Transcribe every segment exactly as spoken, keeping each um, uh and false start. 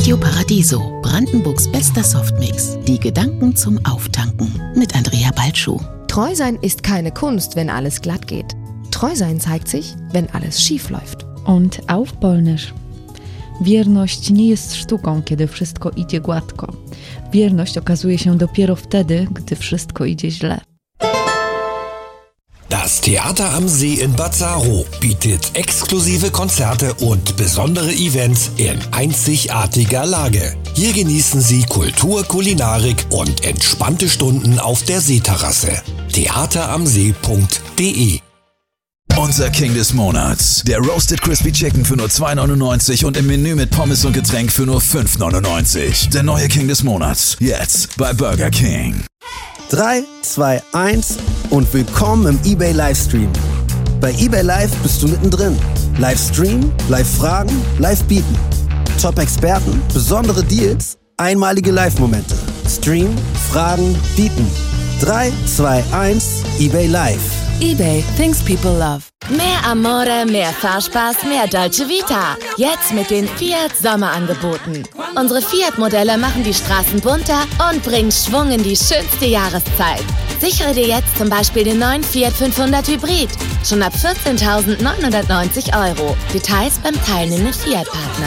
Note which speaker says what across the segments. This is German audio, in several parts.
Speaker 1: Radio Paradiso, Brandenburgs bester Softmix. Die Gedanken zum Auftanken mit Andrea Balschuh.
Speaker 2: Treu sein ist keine Kunst, wenn alles glatt geht. Treu sein zeigt sich, wenn alles schief läuft.
Speaker 3: Und auf Polnisch. Wierność nie jest sztuką, kiedy wszystko idzie gładko. Wierność okazuje się dopiero wtedy, gdy wszystko idzie źle.
Speaker 4: Das Theater am See in Bad Saro bietet exklusive Konzerte und besondere Events in einzigartiger Lage. Hier genießen Sie Kultur, Kulinarik und entspannte Stunden auf der Seeterrasse. theateramsee punkt de.
Speaker 5: Unser King des Monats. Der Roasted Crispy Chicken für nur zwei neunundneunzig und im Menü mit Pommes und Getränk für nur fünf neunundneunzig. Der neue King des Monats. Jetzt bei Burger King.
Speaker 6: drei, zwei, eins und willkommen im eBay Livestream. Bei eBay Live bist du mittendrin. Livestream, Live-Fragen, Live-Bieten. Top-Experten, besondere Deals, einmalige Live-Momente. Stream, Fragen, Bieten. drei, zwei, eins, eBay Live.
Speaker 7: eBay, things people love. Mehr Amore, mehr Fahrspaß, mehr Dolce Vita. Jetzt mit den Fiat Sommerangeboten. Unsere Fiat-Modelle machen die Straßen bunter und bringen Schwung in die schönste Jahreszeit. Sichere dir jetzt zum Beispiel den neuen Fiat fünfhundert Hybrid. Schon ab vierzehntausendneunhundertneunzig Euro. Details beim teilnehmenden Fiat-Partner.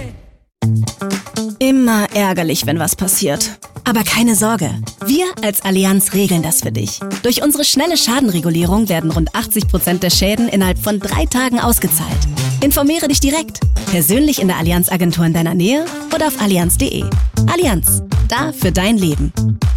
Speaker 8: Immer ärgerlich, wenn was passiert. Aber keine Sorge, wir als Allianz regeln das für dich. Durch unsere schnelle Schadenregulierung werden rund achtzig Prozent der Schäden innerhalb von drei Tagen ausgezahlt. Informiere dich direkt, persönlich in der Allianz-Agentur in deiner Nähe oder auf allianz punkt de. Allianz, da für dein Leben.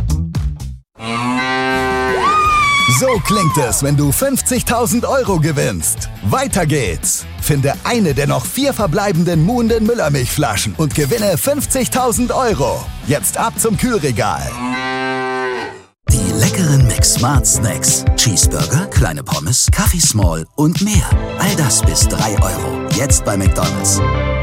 Speaker 9: So klingt es, wenn du fünfzigtausend Euro gewinnst. Weiter geht's. Finde eine der noch vier verbleibenden muhenden Müllermilchflaschen und gewinne fünfzigtausend Euro. Jetzt ab zum Kühlregal.
Speaker 10: Die leckeren McSmart Snacks. Cheeseburger, kleine Pommes, Kaffee Small und mehr. All das bis drei Euro. Jetzt bei McDonald's.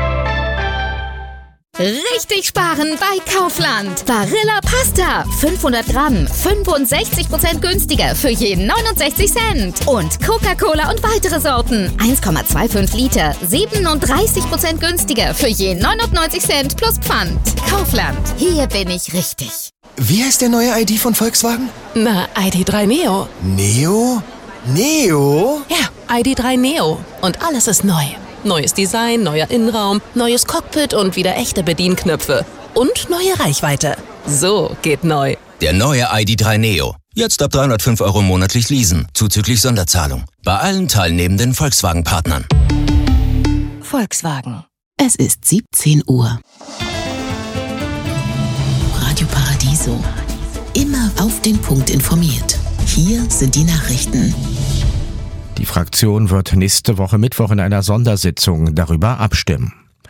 Speaker 11: Richtig sparen bei Kaufland. Barilla Pasta. fünfhundert Gramm. fünfundsechzig Prozent günstiger für jeden neunundsechzig Cent. Und Coca-Cola und weitere Sorten. eins Komma fünfundzwanzig Liter. siebenunddreißig Prozent günstiger für jeden neunundneunzig Cent plus Pfand. Kaufland. Hier bin ich richtig.
Speaker 12: Wie heißt der neue I D von Volkswagen?
Speaker 13: Na, I D drei Neo.
Speaker 12: Neo? Neo?
Speaker 13: Ja, I D drei Neo. Und alles ist neu. Neues Design, neuer Innenraum, neues Cockpit und wieder echte Bedienknöpfe. Und neue Reichweite. So geht neu.
Speaker 14: Der neue I D drei Neo. Jetzt ab dreihundertfünf Euro monatlich leasen, zuzüglich Sonderzahlung. Bei allen teilnehmenden Volkswagen-Partnern.
Speaker 8: Volkswagen.
Speaker 1: Es ist siebzehn Uhr. Radio Paradiso. Immer auf den Punkt informiert. Hier sind die Nachrichten.
Speaker 15: Die Fraktion wird nächste Woche Mittwoch in einer Sondersitzung darüber abstimmen.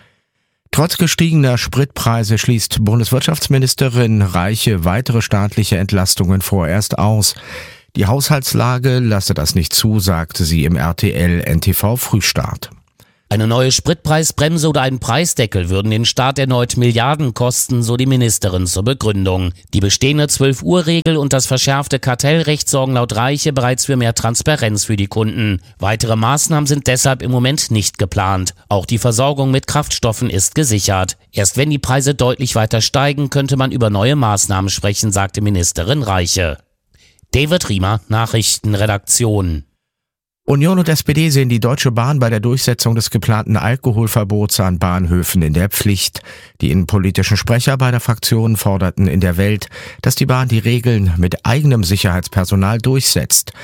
Speaker 15: Trotz gestiegener Spritpreise schließt Bundeswirtschaftsministerin Reiche weitere staatliche Entlastungen vorerst aus. Die Haushaltslage lasse das nicht zu, sagte sie im R T L N T V Frühstart.
Speaker 16: Eine neue Spritpreisbremse oder ein Preisdeckel würden den Staat erneut Milliarden kosten, so die Ministerin zur Begründung. Die bestehende zwölf-Uhr-Regel und das verschärfte Kartellrecht sorgen laut Reiche bereits für mehr Transparenz für die Kunden. Weitere Maßnahmen sind deshalb im Moment nicht geplant. Auch die Versorgung mit Kraftstoffen ist gesichert. Erst wenn die Preise deutlich weiter steigen, könnte man über neue Maßnahmen sprechen, sagte Ministerin Reiche. David Riemer, Nachrichtenredaktion.
Speaker 15: Union und S P D sehen die Deutsche Bahn bei der Durchsetzung des geplanten Alkoholverbots an Bahnhöfen in der Pflicht. Die innenpolitischen Sprecher beider Fraktionen forderten in der Welt, dass die Bahn die Regeln mit eigenem Sicherheitspersonal durchsetzt.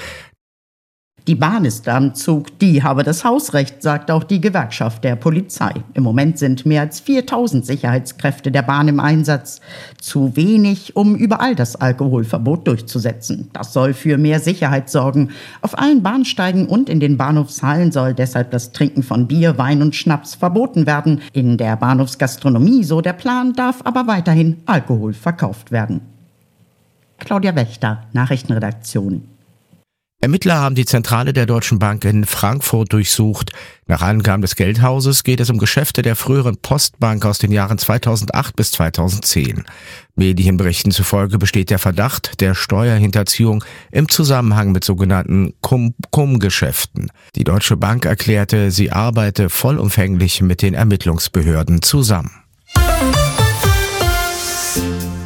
Speaker 17: Die Bahn ist am Zug, die habe das Hausrecht, sagt auch die Gewerkschaft der Polizei. Im Moment sind mehr als viertausend Sicherheitskräfte der Bahn im Einsatz. Zu wenig, um überall das Alkoholverbot durchzusetzen. Das soll für mehr Sicherheit sorgen. Auf allen Bahnsteigen und in den Bahnhofshallen soll deshalb das Trinken von Bier, Wein und Schnaps verboten werden. In der Bahnhofsgastronomie, so der Plan, darf aber weiterhin Alkohol verkauft werden. Claudia Wächter, Nachrichtenredaktion.
Speaker 15: Ermittler haben die Zentrale der Deutschen Bank in Frankfurt durchsucht. Nach Angaben des Geldhauses geht es um Geschäfte der früheren Postbank aus den Jahren zweitausendacht bis zweitausendzehn. Medienberichten zufolge besteht der Verdacht der Steuerhinterziehung im Zusammenhang mit sogenannten Cum-Cum-Geschäften. Die Deutsche Bank erklärte, sie arbeite vollumfänglich mit den Ermittlungsbehörden zusammen.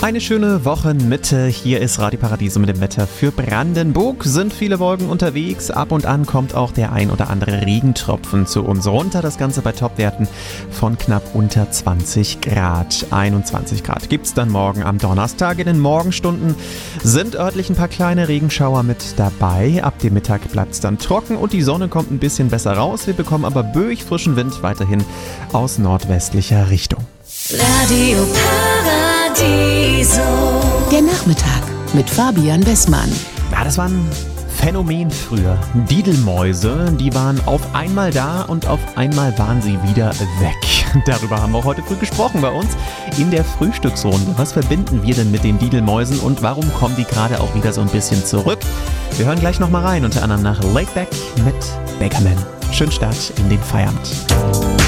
Speaker 18: Eine schöne Wochenmitte. Hier ist Radio Paradiso mit dem Wetter für Brandenburg. Sind viele Wolken unterwegs. Ab und an kommt auch der ein oder andere Regentropfen zu uns runter. Das Ganze bei Topwerten von knapp unter zwanzig Grad. einundzwanzig Grad gibt es dann morgen am Donnerstag. In den Morgenstunden sind örtlich ein paar kleine Regenschauer mit dabei. Ab dem Mittag bleibt es dann trocken und die Sonne kommt ein bisschen besser raus. Wir bekommen aber böig frischen Wind weiterhin aus nordwestlicher Richtung.
Speaker 1: Radio Paradiso. Der Nachmittag mit Fabian Bessmann.
Speaker 18: Ja, das war ein Phänomen früher. Didelmäuse, die waren auf einmal da und auf einmal waren sie wieder weg. Darüber haben wir auch heute früh gesprochen bei uns in der Frühstücksrunde. Was verbinden wir denn mit den Didelmäusen und warum kommen die gerade auch wieder so ein bisschen zurück? Wir hören gleich nochmal rein, unter anderem nach Laid Back mit Bakerman. Schönen Start in den Feierabend.